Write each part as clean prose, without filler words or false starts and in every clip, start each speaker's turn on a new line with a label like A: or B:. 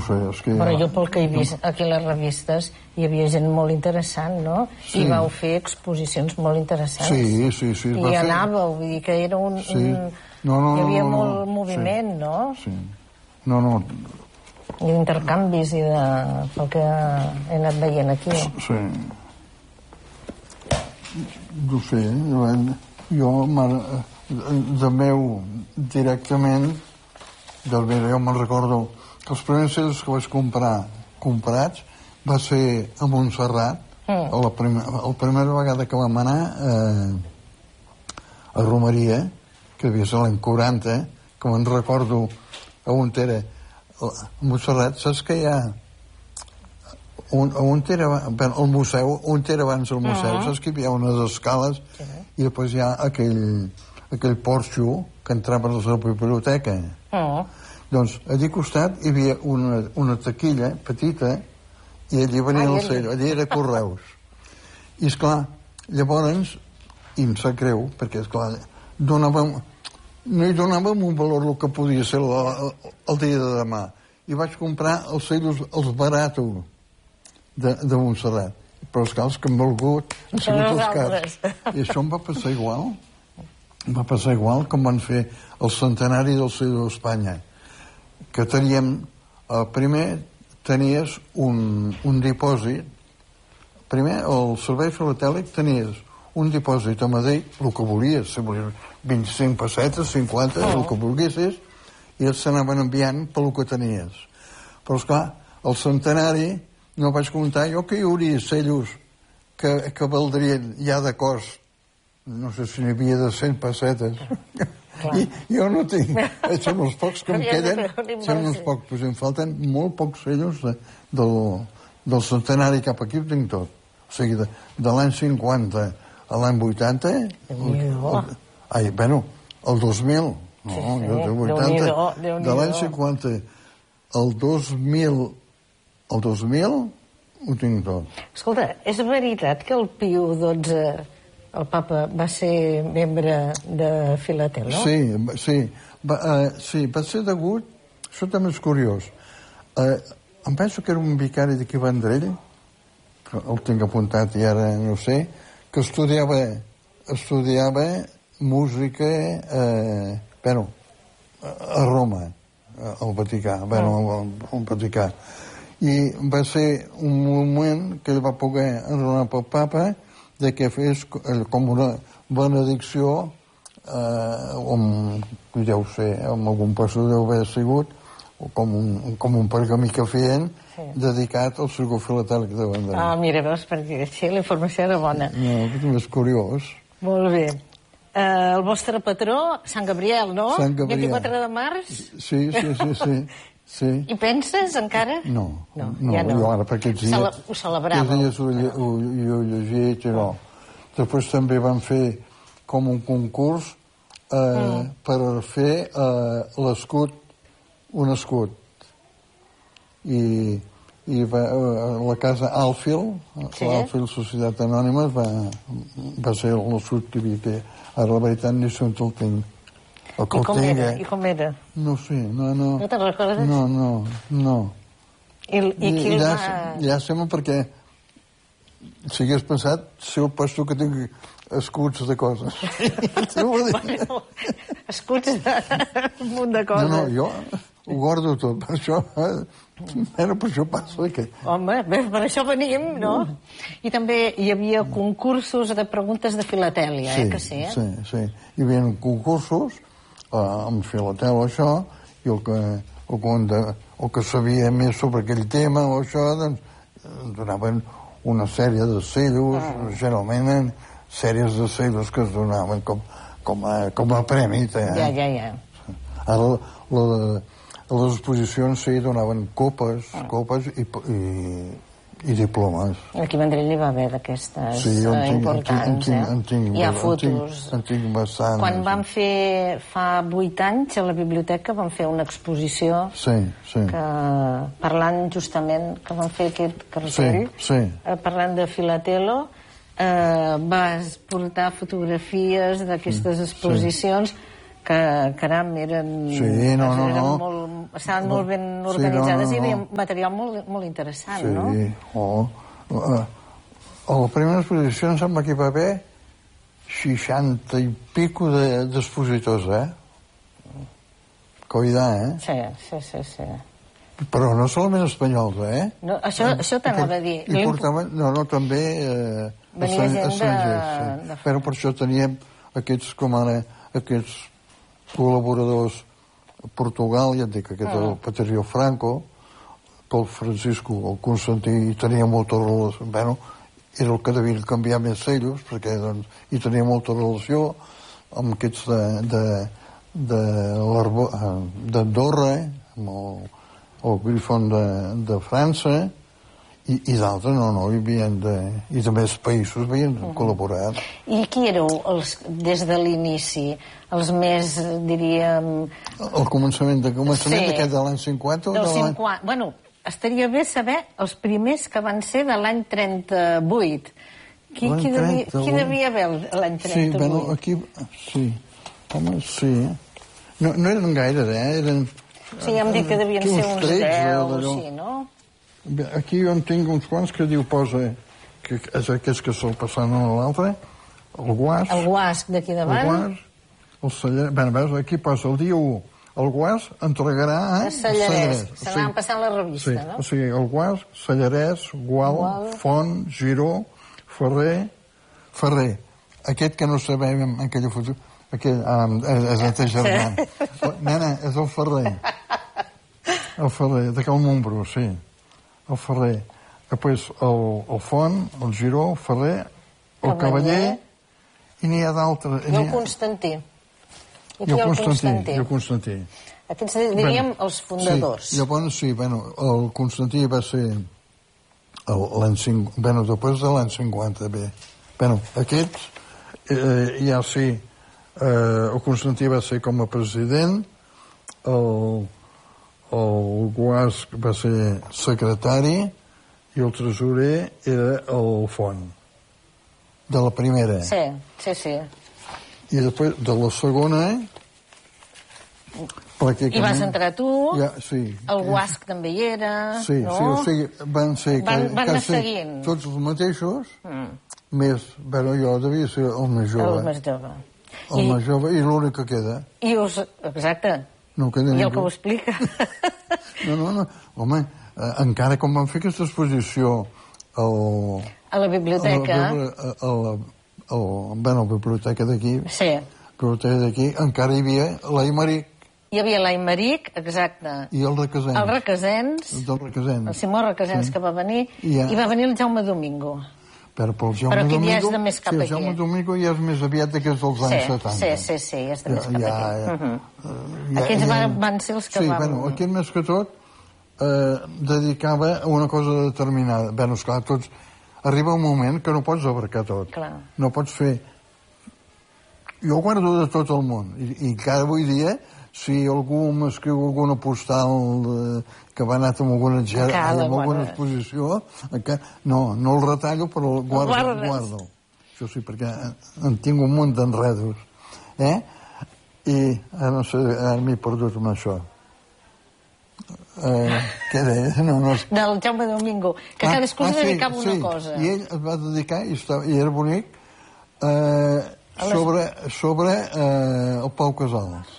A: sé, és que...
B: Però jo pel que he vist aquí a les revistes hi havia gent molt interessant, no? I vau fer exposicions molt interessants.
A: Sí.
B: I anàveu, vull dir que era un... Hi havia molt moviment, no?
A: Sí. No.
B: I d'intercanvis i de... pel que he anat veient aquí.
A: Sí. No sé, jo de meu directament jo me'n recordo que els primers CDs que vaig comprar comprats va ser a Montserrat, la primera vegada que vam anar a Romeria, que devia ser l'any 40, que me'n recordo on era a Montserrat. Saps que hi ha on era el museu, on era abans el museu, saps que hi havia unes escales i després hi ha aquell porxo que entrava a la biblioteca. Doncs allà al costat hi havia una taquilla petita i allí venia el sello, allà era Correus. I esclar, llavors, i em sap greu, perquè esclar, no hi donàvem un valor el que podia ser el dia de demà. I vaig comprar els sellos, els baratos de Montserrat. Però els cals que han volgut han sigut els cars. I això em va passar igual. Em va passar igual com van fer el centenari del sello d'Espanya, que teníem, primer tenies un dipòsit, primer al servei filatèlic tenies un dipòsit a Madrid, el que volies, si volies 25 pessetes, 50, el que volguessis, i ells s'anaven enviant pel que tenies. Però esclar, el centenari no vaig comptar jo que hi hauria cellos que valdrien ja de cost, no sé si n'hi havia de 100 pessetes. I jo no tinc, són els pocs que em queden, són uns pocs, però em falten molt pocs cellos del centenari cap aquí, ho tinc tot. O sigui, de l'any 50 a l'any 80, el 2000, no, el 80, de l'any 50 al 2000, ho tinc tot.
B: Escolta, és veritat que el Piu XII, el papa, va ser membre de Filatelo?
A: Sí, va ser degut, això també és curiós, em penso que era un vicari d'aquí Vendrell, que el tinc apuntat i ara no sé, que estudiava música a Roma, al Vaticà, al Vaticà. I va ser un moment que ell va poder enrolar pel papa de que fes com una benedicció deu ser, amb algun pastor deu haver sigut, com un pergamí que feien dedicat al circuit filatèlic de Vendrell.
B: Mira, veus, perquè així la informació era bona.
A: No, és curiós.
B: Molt bé. El vostre patró, Sant Gabriel, no?
A: Sant Gabriel.
B: 24 de març?
A: Sí.
B: I penses encara?
A: No,
B: ja no.
A: Jo ara per aquests dies...
B: Ho celebràveu?
A: Aquests dies ho llegit i no. Després també van fer com un concurs per fer l'escut, un escut. I la casa Alfield, l'Alfield Societat Anònima, va ser l'escut que hi havia, que ara la veritat ni sé on el tinc.
B: I com era?
A: No sé, no.
B: No te'n recordes?
A: No.
B: I qui el va...
A: Llàstima perquè si hagués pensat ser el pastor que tingui escuts de coses.
B: Escuts d'un munt de coses.
A: No, jo ho guardo tot, per això... per això passa que...
B: Home, per això venim, no? I també hi havia concursos de preguntes de filatèlia, que sí?
A: Sí. Hi havia concursos amb filatèlia, això, i el que sabia més sobre aquell tema o això, doncs donaven una sèrie de cellos, generalment sèries de cellos que es donaven com a premi.
B: Ja.
A: Ara a les exposicions sí, donaven copes i diplomes.
B: Aquí a Vendrell hi va haver d'aquestes importants, Hi ha fotos.
A: En tinc bastant.
B: Quan van fer, fa 8 anys, a la biblioteca, van fer una exposició parlant justament, que van fer aquest cartell, parlant de Filatelo, vas portar fotografies d'aquestes exposicions caram, estaven molt ben organitzades i hi havia material molt interessant, no?
A: Sí, a la primera exposició em sembla que hi va haver 60 i pico d'expositors, Cuidar,
B: Sí.
A: Però no solament espanyols,
B: Això t'anava a dir.
A: I portaven, també estrangers. Però per això teníem aquests col·laboradors a Portugal, ja et dic, el Patricio Franco, Pol Francisco, el Constantí, i tenia molta relació, era el que devia canviar més cellos, perquè hi tenia molta relació amb aquests d'Andorra, amb el Griffon de França, i d'altres hi havien i de més països havien col·laborat.
B: I qui éreu des de l'inici? Els més, diríem...
A: El començament d'aquest de l'any 50 o de l'any...
B: Bueno, estaria bé saber els primers que van ser de l'any 38. Qui devia haver l'any 38?
A: Sí, aquí... Sí. Home, sí. No eren gaire, eren...
B: Sí, ja em dic que devien ser uns 10 o així, no?
A: Aquí jo en tinc uns quants que posa que és aquests que sol passar a l'altre, el Guasc...
B: El Guasc d'aquí davant?
A: El Guasc, el Sallarès... Veus, aquí posa el dia 1. El Guasc entregarà
B: el Sallarès. Se n'anaven passant la revista, no?
A: O sigui, el Guasc, Sallarès, Gual, Font, Giró, Ferrer. Aquest que no sabem en aquella foto... és el teu germà. Nena, és el Ferrer. El Ferrer, de Cal Montbrú, sí. El Ferrer. Després el Font, el Giró, el Ferrer, el Cavaller, i n'hi ha d'altres.
B: I el Constantí.
A: I el Constantí.
B: Aquests diríem els fundadors.
A: Sí, el Constantí va ser l'any 50, després de l'any 50, bé. Aquests, ja sí, el Constantí va ser com a president, el Guasc va ser secretari i el tresorer era el Font, de la primera.
B: Sí.
A: I després, de la segona...
B: Hi vas entrar tu,
A: sí.
B: El Guasc també hi era,
A: no? Sí, o sigui, van ser
B: seguint.
A: Tots els mateixos, més, jo devia ser el més jove. El més jove i l'únic que queda.
B: Exacte.
A: No queda ningú.
B: I el que ho explica.
A: No. Home, encara com van fer aquesta exposició
B: a la biblioteca.
A: A la biblioteca d'aquí.
B: Sí.
A: Encara hi havia l'Aimeric.
B: Hi havia l'Aimeric, exacte.
A: I el Requesens.
B: El Simó Requesens, que va venir. I va venir el Jaume Domingo.
A: Però
B: aquest ja és de més cap aquí.
A: El Jaume Domingo ja és més aviat d'aquests dels anys 70.
B: Sí, ja és de més cap aquí. Aquests van ser els que vam...
A: Aquest més que tot dedicava a una cosa determinada. Esclar, tots... Arriba un moment que no pots abarcar tot. No pots fer... Jo guardo de tot el món. I cada avui dia, si algú m'escriu alguna postal que va anar amb alguna exposició, no el retallo, però el guardo. Això sí, perquè en tinc un munt d'enredos. I no sé, ara m'he perdut amb això. Què deia?
B: Del Jaume Domingo, que cadascú es dedicava una cosa.
A: I ell es va dedicar, i era bonic, sobre el Pau Casals.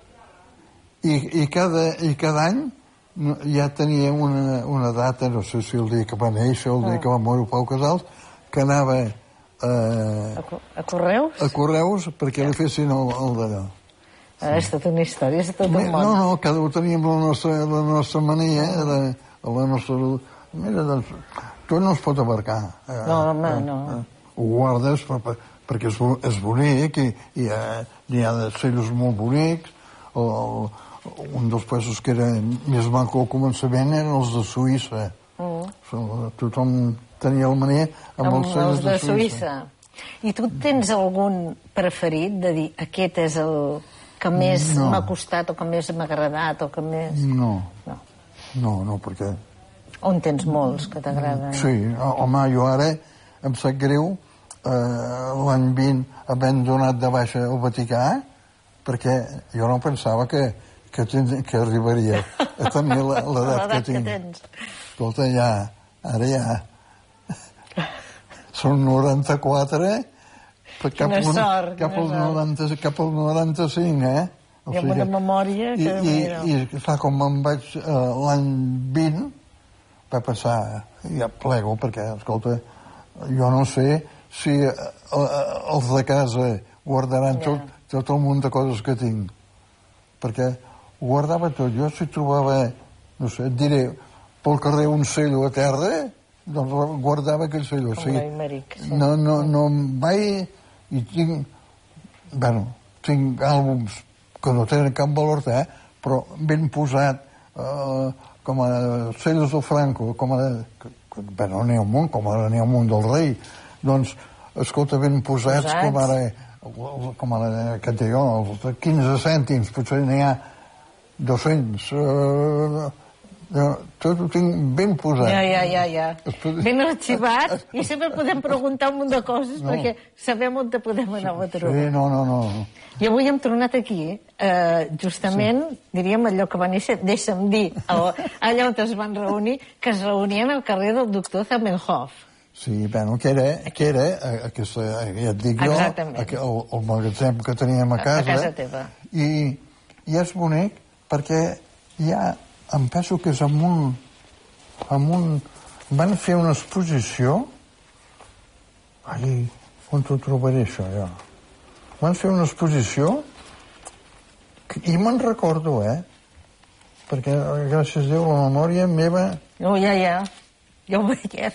A: I cada any ja tenia una data, no sé si el dia que va néixer o el dia que va morir el Pau Casals, que anava
B: a Correus?
A: A Correus perquè li fessin el d'allò.
B: És tota una història, és tot un món.
A: No, cada un teníem la nostra mania, la nostra... Mira, doncs, tot no es pot abarcar.
B: No, home, no.
A: Ho guardes perquè és bonic i n'hi ha de cellos molt bonics. Un dels països que era més maco al començament eren els de Suïssa. Tothom tenia la mania amb els cellos de Suïssa.
B: I tu tens algun preferit de dir aquest és el que més m'ha costat o que més m'ha agradat o que més...
A: No, perquè...
B: On tens molts que t'agraden?
A: Sí, home, jo ara em sap greu l'any 20 havent donat de baixa al Vaticà perquè jo no pensava que arribaria a tenir l'edat que tinc. Escolta, ara ja són 94,
B: quina sort,
A: cap al 95,
B: Hi ha una memòria que...
A: I clar, com me'n vaig l'any 20, va passar, ja plego, perquè, escolta, jo no sé si els de casa guardaran tot el munt de coses que tinc, perquè ho guardava tot. Jo si trobava, no sé, et diré, pel carrer un cello a terra, doncs guardava aquell cello. O sigui, no em vaig... I tinc àlbums que no tenen cap valor, però ben posat, com a cellos del Franco, com a... Bueno, n'hi ha un munt, com ara n'hi ha un munt del rei. Doncs, escolta, ben posats, com ara, que té jo, 15 cèntims, potser n'hi ha 200... tot ho tinc ben posat.
B: Ja. Ben arxivat, i sempre podem preguntar un munt de coses perquè sabem on te podem anar a trobar.
A: Sí, no.
B: I avui hem tornat aquí, justament, diríem allò que va néixer, deixa'm dir, allà on es van reunir, que es reunien al carrer del doctor Zamenhof.
A: Sí, bueno, que era aquesta, ja et dic jo, el magatzem que teníem a casa.
B: A casa teva.
A: I és bonic perquè ja em penso que és amb un... Van fer una exposició... Ai, on t'ho trobaré, això, ja? Van fer una exposició i me'n recordo, perquè, gràcies a Déu, la memòria meva...
B: No, ja ho veiem.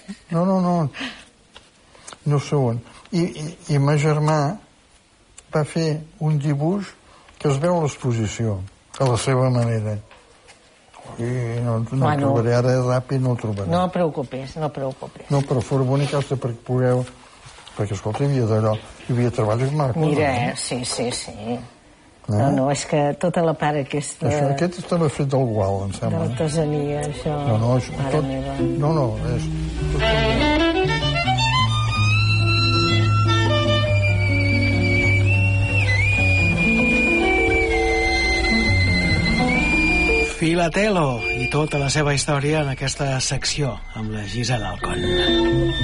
A: No sé on. I ma germà va fer un dibuix que es veu a l'exposició, a la seva manera. No trobaré ara ràpid, no ho trobaré.
B: No preocupis.
A: No, però fora bonic hasta perquè pugueu... Perquè, escolta, hi havia d'allò, hi havia treballs macos.
B: Mira, sí. No, és que tota la part aquesta...
A: Aquest estava fet del gual, em sembla.
B: D'artesania, això...
A: No, tot... No, és...
C: Filatelo i tota la seva història en aquesta secció amb la Gisela Alcón.